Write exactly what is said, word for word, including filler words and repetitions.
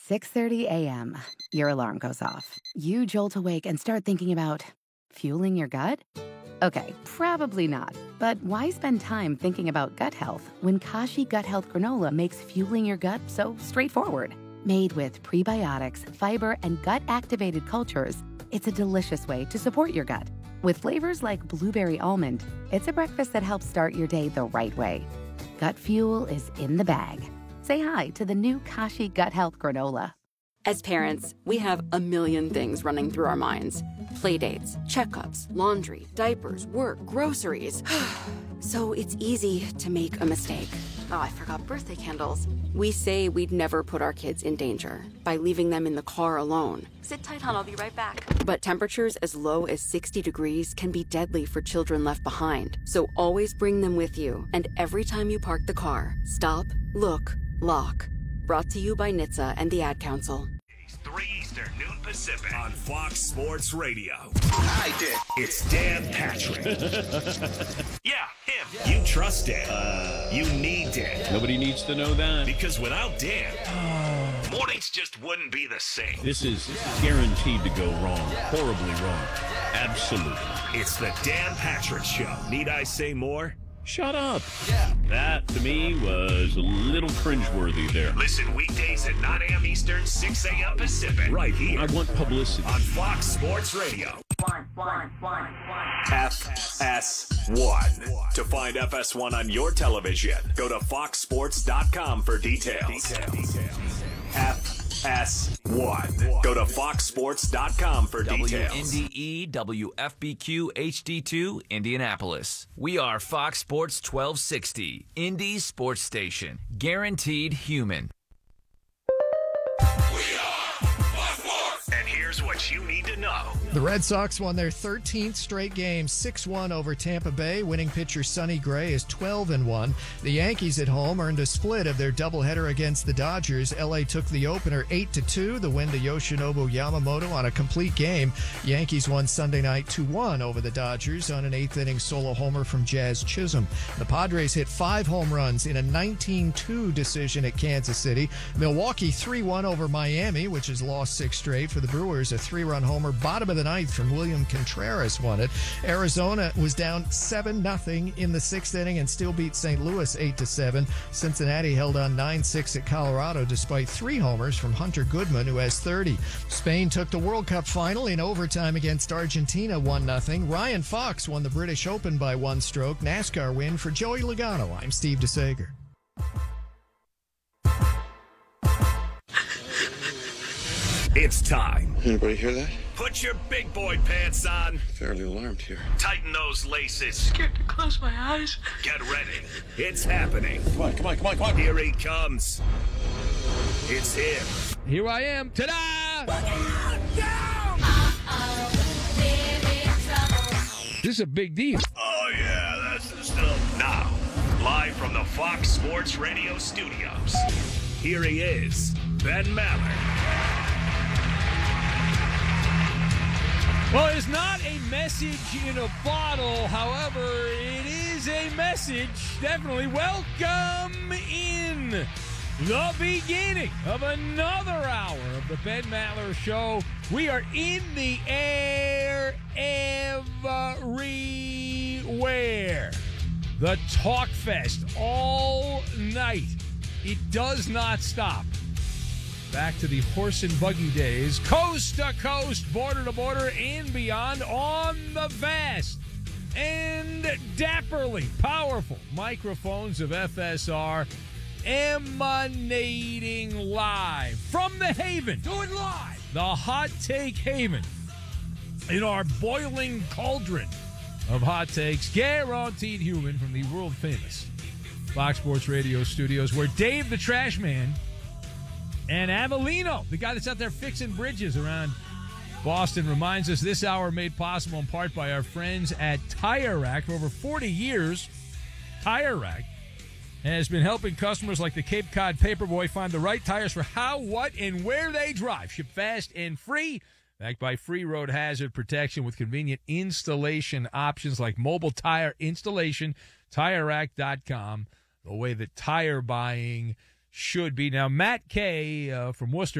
six thirty a.m., your alarm goes off. You jolt awake and start thinking about fueling your gut? Okay, probably not. But why spend time thinking about gut health when Kashi Gut Health Granola makes fueling your gut so straightforward? Made with prebiotics, fiber, and gut-activated cultures, it's a delicious way to support your gut. With flavors like blueberry almond, it's a breakfast that helps start your day the right way. Gut fuel is in the bag. Say hi to the new Kashi Gut Health Granola. As parents, we have a million things running through our minds. Playdates, checkups, laundry, diapers, work, groceries. So it's easy to make a mistake. Oh, I forgot birthday candles. We say we'd never put our kids in danger by leaving them in the car alone. Sit tight, hon, I'll be right back. But temperatures as low as sixty degrees can be deadly for children left behind. So always bring them with you. And every time you park the car, stop, look, lock. Brought to you by N H T S A and the Ad Council. three Eastern, noon Pacific on Fox Sports Radio. I did. It's Dan Patrick. Yeah, him. Yeah. You trust Dan. Uh, you need Dan. Nobody needs to know that. Because without Dan, oh. mornings just wouldn't be the same. This is guaranteed to go wrong. Horribly wrong. Absolutely. It's the Dan Patrick Show. Need I say more? Shut up. Yeah. That, to me, was a little cringeworthy there. Listen weekdays at nine a.m. Eastern, six a.m. Pacific. Right here. I want publicity. On Fox Sports Radio. One, one, one, one. F S one. To find F S one on your television, go to fox sports dot com for details. Details. F S one. Go to fox sports dot com for details. W N D E, W F B Q, H D two, Indianapolis. We are Fox Sports twelve sixty, Indy Sports Station. Guaranteed human. And here's what you need to know. The Red Sox won their thirteenth straight game, six one over Tampa Bay. Winning pitcher Sonny Gray is twelve and one. The Yankees at home earned a split of their doubleheader against the Dodgers. L A took the opener eight to two. The win to Yoshinobu Yamamoto on a complete game. Yankees won Sunday night two one over the Dodgers on an eighth-inning solo homer from Jazz Chisholm. The Padres hit five home runs in a nineteen two decision at Kansas City. Milwaukee three one over Miami, which has lost six straight. For the Brewers, a three-run homer, bottom of the ninth from William Contreras won it. Arizona was down seven nothing in the sixth inning and still beat Saint Louis eight to seven. Cincinnati held on nine six at Colorado despite three homers from Hunter Goodman, who has thirty. Spain took the World Cup final in overtime against Argentina one nothing. Ryan Fox won the British Open by one stroke. NASCAR win for Joey Logano. I'm Steve DeSager. It's time. Anybody hear that? Put your big boy pants on. Fairly alarmed here. Tighten those laces. Scared to close my eyes. Get ready. It's happening. Come on, come on, come on, come on. Here he comes. It's him. Here I am. Ta-da! This is a big deal. Oh, yeah, that's the stuff. Now, live from the Fox Sports Radio studios, here he is, Ben Maller. Well, it's not a message in a bottle. However, it is a message. Definitely welcome in the beginning of another hour of the Ben Maller Show. We are in the air everywhere. The Talk Fest all night. It does not stop. Back to the horse and buggy days, coast to coast, border to border, and beyond on the vast and dapperly powerful microphones of F S R, emanating live from the Haven. Do it live. The Hot Take Haven. In our boiling cauldron of hot takes, guaranteed human from the world famous Fox Sports Radio studios, where Dave the Trash Man and Avellino, the guy that's out there fixing bridges around Boston, reminds us this hour made possible in part by our friends at Tire Rack. For over forty years, Tire Rack has been helping customers like the Cape Cod Paperboy find the right tires for how, what, and where they drive. Ship fast and free. Backed by free road hazard protection with convenient installation options like mobile tire installation. Tire Rack dot com, the way that tire buying should be. Now, Matt Kay uh, from Worcester